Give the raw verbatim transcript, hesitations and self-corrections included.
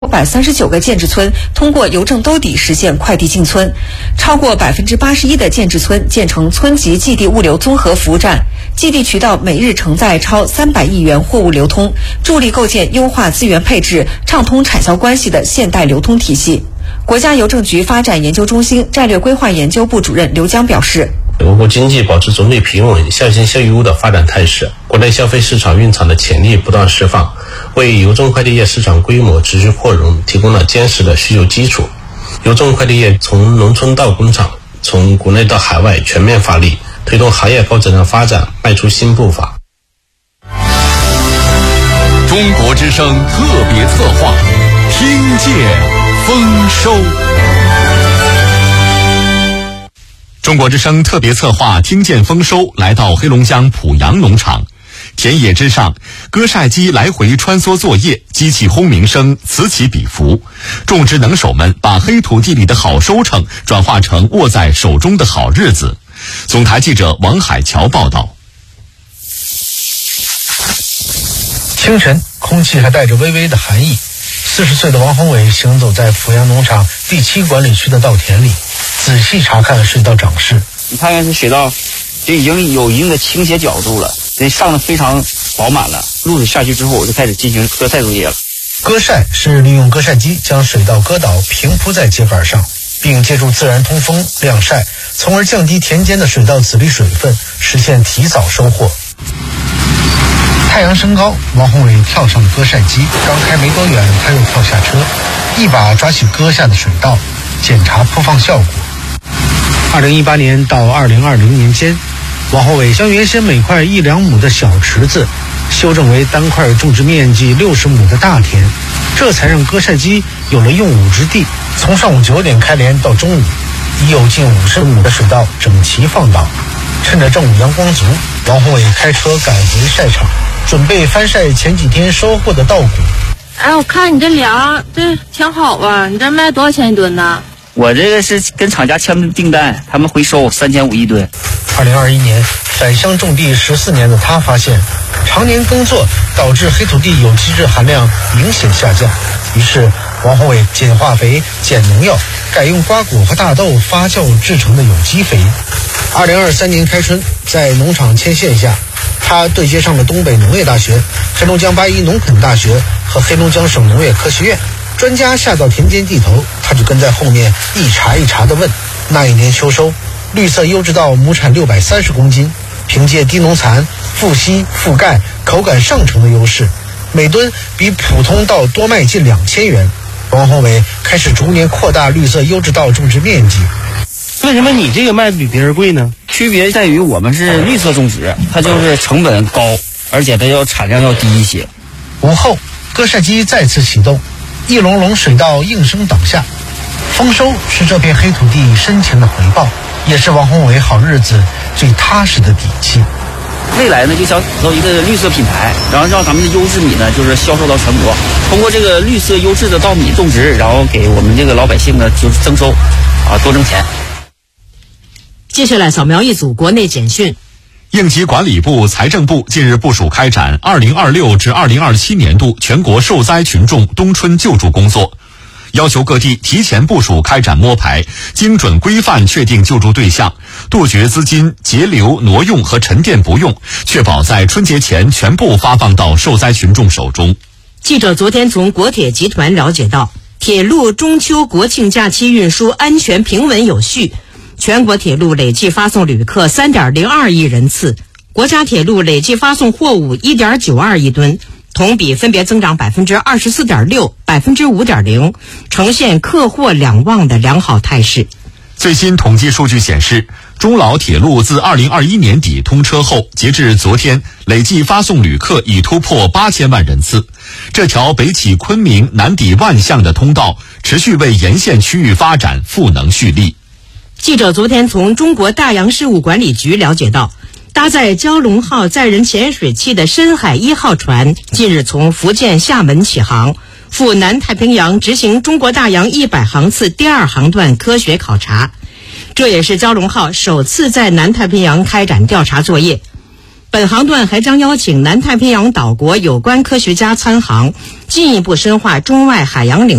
五百三十九个建制村通过邮政兜底实现快递进村，超过百分之八十一的建制村建成村级寄递物流综合服务站，寄递渠道每日承载超三百亿元货物流通，助力构建优化资源配置、畅通产销关系的现代流通体系。国家邮政局发展研究中心战略规划研究部主任刘江表示， 我国经济保持总体平稳、向新向优的发展态势，国内消费市场蕴藏的潜力不断释放，为邮政快递业市场规模持续扩容提供了坚实的需求基础。邮政快递业从农村到工厂，从国内到海外全面发力，推动行业高质量发展迈出新步伐。 中国之声特别策划，听见丰收。中国之声特别策划听见丰收来到黑龙江濮阳农场，田野之上，割晒机来回穿梭作业，机器轰鸣声此起彼伏，种植能手们把黑土地里的好收成转化成握在手中的好日子。总台记者王海桥报道。 清晨，空气还带着微微的寒意。四十岁的王宏伟行走在濮阳农场第七管理区的稻田里，仔细查看水稻长势。 你看看这水稻就已经有一定的倾斜角度了，这上的非常饱满了。露水下去之后，我就开始进行割晒作业了。 割晒是利用割晒机将水稻割倒平铺在秸秆上，并借助自然通风晾晒，从而降低田间的水稻籽粒水分，实现提早收获。太阳升高，王宏伟跳上了割晒机，刚开没多远，他又跳下车，一把抓起割下的水稻，检查铺放效果。二零一八年到二零二零年间，王宏伟将原先每块一两亩的小池子修正为单块种植面积六十亩的大田，这才让割晒机有了用武之地。从上午九点开镰到中午，已有近五十亩的水稻整齐放倒。趁着正午阳光足，王宏伟开车赶回晒场，准备翻晒前几天收获的稻谷。 哎，我看你这粮这挺好吧？你这卖多少钱一吨呢？ 我这个是跟厂家签的订单，他们回收三千五一吨。 二零二一年返乡种地十四年的他发现，常年耕作导致黑土地有机质含量明显下降，于是王宏伟减化肥、减农药，改用瓜果和大豆发酵制成的有机肥。二零二三年开春，在农场牵线下，他对接上了东北农业大学、黑龙江八一农垦大学和黑龙江省农业科学院。专家下到田间地头，他就跟在后面一茬一茬地问。那一年秋收，绿色优质稻亩产六百三十公斤，凭借低农残、富硒、富钙、口感上乘的优势，每吨比普通稻多卖近两千元。王宏伟开始逐年扩大绿色优质稻种植面积。 为什么你这个卖比别人贵呢？ 区别在于我们是绿色种植，它就是成本高，而且它要产量要低一些。 午后，割晒机再次启动，一笼笼水稻应声倒下。丰收是这片黑土地深情的回报，也是王宏伟好日子最踏实的底气。 未来呢，就想打造一个绿色品牌，然后让咱们的优质米呢，就是销售到全国。通过这个绿色优质的稻米种植，然后给我们这个老百姓呢，就是增收，啊，多挣钱。 接下来扫描一组国内简讯。 应急管理部、财政部近日部署开展二零二六至二零二七年度全国受灾群众冬春救助工作，要求各地提前部署开展摸排，精准规范确定救助对象，杜绝资金截留、挪用和沉淀不用，确保在春节前全部发放到受灾群众手中。 记者昨天从国铁集团了解到，铁路中秋国庆假期运输安全平稳有序，全国铁路累计发送旅客 三点零二亿人次，国家铁路累计发送货物 一点九二亿吨，同比分别增长 百分之二十四点六、百分之五点零， 呈现客货两旺的良好态势。 最新统计数据显示，中老铁路自二零二一年底通车后，截至昨天，累计发送旅客已突破八千万人次。这条北起昆明、南抵万象的通道，持续为沿线区域发展赋能蓄力。 记者昨天从中国大洋事务管理局了解到，搭载蛟龙号载人潜水器的深海一号船近日从福建厦门起航，赴南太平洋执行中国大洋一百航次第二航段科学考察。这也是蛟龙号首次在南太平洋开展调查作业。 本航段还将邀请南太平洋岛国有关科学家参航，进一步深化中外海洋领域